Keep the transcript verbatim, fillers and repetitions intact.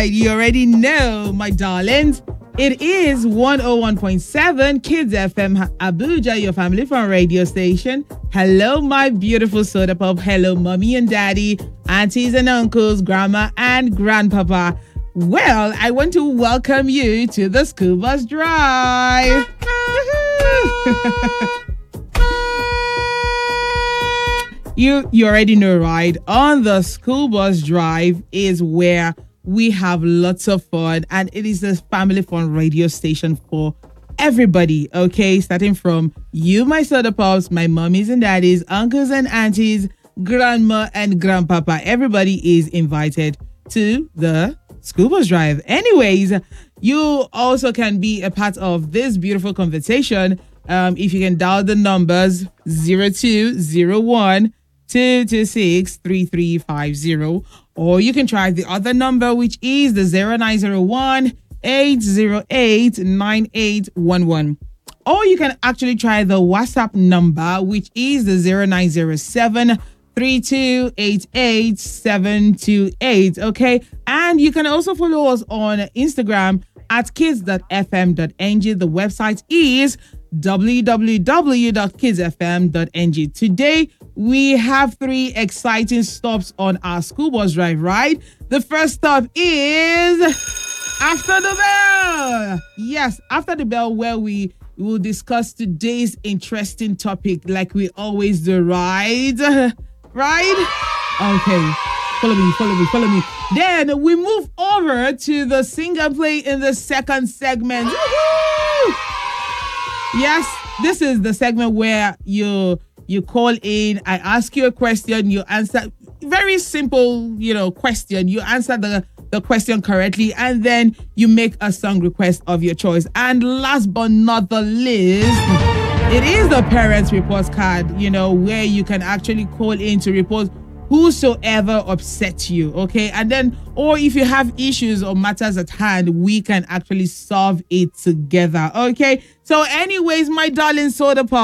right, you already know, my darlings. It is one oh one point seven Kids F M Abuja, your family fun radio station. Hello, my beautiful soda pop. Hello, mommy and daddy, aunties and uncles, grandma and grandpapa. Well, I want to welcome you to the School Bus Drive. you, you already know, right? On the School Bus Drive is where we have lots of fun, and it is a family fun radio station for everybody, okay? Starting from you, my soda pops, my mummies and daddies, uncles and aunties, grandma and grandpapa. Everybody is invited to the School Bus Drive. Anyways, you also can be a part of this beautiful conversation um, if you can dial the numbers zero two zero one, two two six, three three five zero. Or you can try the other number, which is the zero nine zero one, eight zero eight, nine eight one one. Or you can actually try the WhatsApp number, which is the zero nine zero seven, three two eight eight, seven two eight. Okay. And you can also follow us on Instagram at kids dot f m dot n g. The website is w w w dot kids f m dot n g. Today, we have three exciting stops on our School Bus Drive, right? The first stop is After the Bell. Yes, After the Bell, where we will discuss today's interesting topic like we always do, right? Right? Okay. Follow me, follow me, follow me. Then we move over to the Sing and Play in the second segment. Woo-hoo! Yes, this is the segment where you you call in, I ask you a question, you answer. Very simple, you know, question. You answer the, the question correctly, and then you make a song request of your choice. And last but not the least, it is the Parents Report Card, you know, where you can actually call in to report whosoever upset you, okay? And then, or if you have issues or matters at hand, we can actually solve it together, okay? So anyways, my darling soda pop,